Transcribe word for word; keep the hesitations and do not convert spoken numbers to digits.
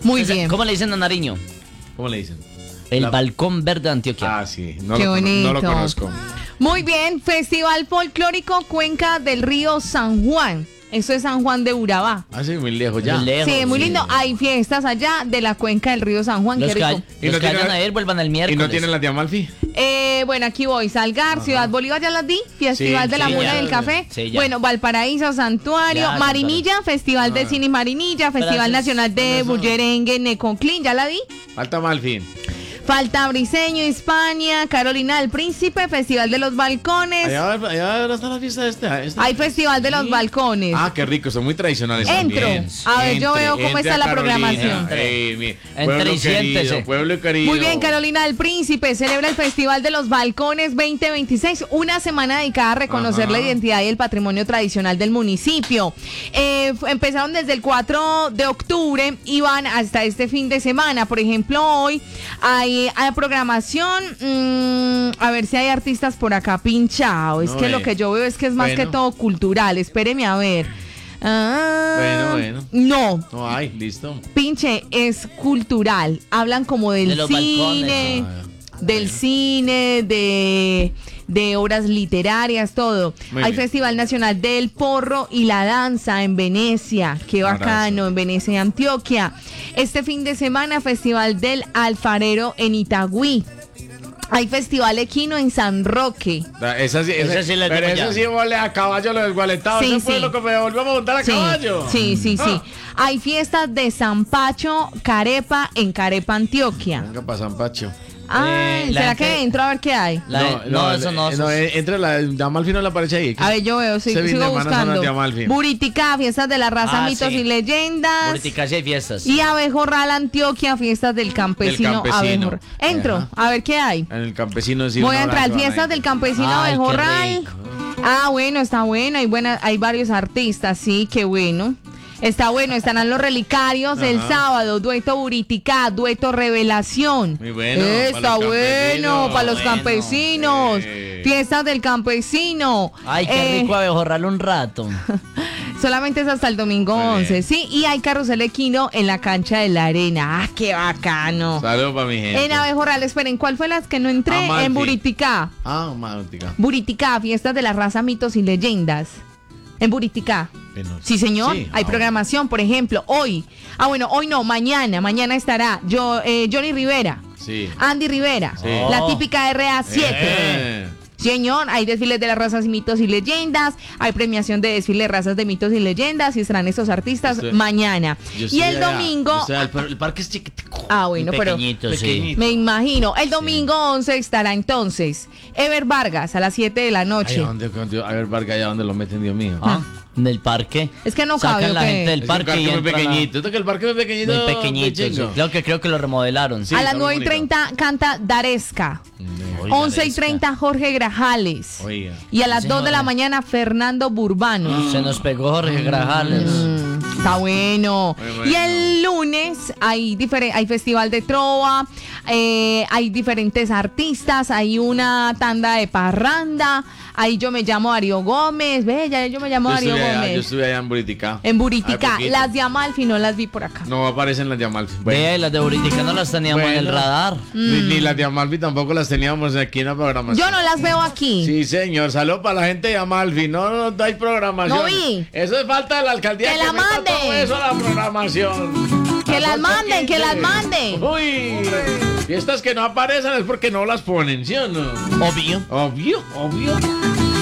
Muy bien. ¿Cómo le dicen a Nariño? ¿Cómo le dicen? El La... Balcón Verde de Antioquia. Ah, sí. No, Qué lo, bonito. no lo conozco. Muy bien. Festival Folclórico Cuenca del Río San Juan. Eso es San Juan de Urabá. Ah, sí, muy lejos ya. Muy lejos, Sí, muy sí. lindo. Hay fiestas allá de la cuenca del río San Juan. Los Qué que, rico. hay- ¿Y los no que tienen vayan la- a ir, vuelvan el miércoles. ¿Y no tienen las de Amalfi? Eh, bueno, aquí voy. Salgar, Ciudad Bolívar, ya las di. Festival Sí, de la sí, Mula ya. del Café. Sí, ya. Bueno, Valparaíso, Santuario, Ya, Marinilla, Festival de Cine y Marinilla, Festival Gracias. Nacional de Bueno, eso- Bullerengue, Neconclín, ya la di. Falta Amalfi. Falta Briseño, Hispania, Carolina del Príncipe, Festival de los Balcones. Allá, allá está la fiesta de este. este- Hay Festival de los Sí. Balcones. Ah, qué rico, son muy tradicionales Entro. también. A ver, yo Entre, veo cómo entre está a la Carolina. programación. Ey, mi Entre pueblo y siéntese. querido, pueblo querido. Muy bien, Carolina del Príncipe celebra el Festival de los Balcones veinte veintiséis, una semana dedicada a reconocer Ajá. la identidad y el patrimonio tradicional del municipio. Eh, f- empezaron desde el cuatro de octubre y van hasta este fin de semana. Por ejemplo, hoy hay, hay programación, mm, a ver si hay artistas por acá pinchados. Es No, que eh. lo que yo veo es que es más Bueno. que todo cultural. Espéreme a ver. Ah, Bueno, bueno. No, No hay, listo. pinche, es cultural. Hablan como del De los cine, balcones, del cine, de, de obras literarias, todo. Muy Hay bien. Festival Nacional del Porro y la Danza en Venecia. Qué Abrazo. bacano, en Venecia y Antioquia. Este fin de semana, Festival del Alfarero en Itagüí. Hay Festival Equino en San Roque. Da- Esa sí, esa, Esa sí la pero tengo eso ya. sí vale a caballo lo desgualetado. Sí, Ese sí. fue lo que me volvemos a montar a Sí, caballo. sí, sí, sí. Ah. Hay fiestas de San Pacho, Carepa en Carepa, Antioquia. Venga para San Pacho. Ay, Eh, la ¿será gente- que entro a ver qué hay? La- no, eso no. No, eso- entre la de Amalfi no le aparece ahí. A ver, yo veo, sí, Ese fin de sigo semana son buscando. las de Amalfi. Buriticá, fiestas de la raza, Ah, mitos sí. y leyendas. Ahorita sí hay fiestas. Y Abejorral, Antioquia, fiestas del campesino, Del campesino. Abejorral. Entro, Ajá. a ver qué hay. En el campesino sí. Voy un a entrar, abrazo a la fiestas gente. del campesino Ay, qué Abejorral. rico. Ah, bueno, está bueno, hay, buena, hay varios artistas, sí, qué bueno. Está bueno, estarán los relicarios el Ajá. sábado, dueto Buriticá, dueto Revelación. Muy bueno, Eh, para Está los bueno, campesinos. para los Bueno, campesinos. sí. Fiestas del campesino. Ay, qué Eh, rico abejorrarlo un rato. Solamente es hasta el domingo Muy once, bien. sí. Y hay carrusel equino en la cancha de la arena. ¡Ah, qué bacano! Saludos para mi gente. En Abejorral, esperen, ¿cuál fue las que no entré? Amalfi. En Buriticá. Ah, Máutica. Buriticá, fiestas de la raza, mitos y leyendas. En Buriticá. Bueno, Sí, señor. sí, Hay ah, programación, por ejemplo, hoy. Ah, bueno, hoy no, mañana. Mañana estará yo, eh, Johnny Rivera, Sí. Andy Rivera, Sí. la Oh. típica R A siete. Eh. Señor, hay desfiles de las razas, mitos y leyendas, hay premiación de desfile de razas de mitos y leyendas y estarán estos artistas Estoy- mañana. Yo Y estoy el allá. domingo, O sea, el, par- el parque es chiquitico. ah, bueno, Muy pero pequeñito, sí. pequeñito. me imagino, el domingo once estará entonces Ever Vargas a las siete de la Ay, noche. ¿a dónde, dónde- a ver, Vargas, ¿allá dónde lo meten, Dios mío? Ah, en el parque. Es que no cabe, Sacan la ¿o qué? gente del Es un parque y parque muy entran a- pequeñito. ¿Esto que el parque es pequeñito? Muy pequeñito. muy Sí. chingo. Creo que creo que lo remodelaron. Sí, a las está muy nueve y treinta canta Daresca. Oiga, once y Daresca. treinta Jorge Grajales. Oiga. Y a las Sí, dos de la señora. mañana Fernando Burbano. Se nos pegó Jorge Grajales. Mm, está bueno. Muy bueno. Y el lunes hay, difere- hay festival de trova, eh, hay diferentes artistas, hay una tanda de parranda, ahí yo me llamo Darío Gómez, ve, ya yo me llamo Yo Darío estuve, allá, yo Gómez. estuve allá en Buriticá. En Buriticá, Hace poquito. las de Amalfi no las vi por acá. No aparecen las de Amalfi. Ve, las de Buritica no las teníamos en el Bueno. radar. Ni, ni las de Amalfi tampoco las teníamos aquí en la programación. Yo no las veo aquí. Sí, señor. Saludos para la gente de Amalfi. No, no, no hay programación. No vi. Eso es falta de la alcaldía. Que la meta manden. todo eso a la programación. Que las ocho manden, que las quince. manden. Uy. Fiestas que no aparecen es porque no las ponen, ¿sí o no? Obvio. Obvio, obvio.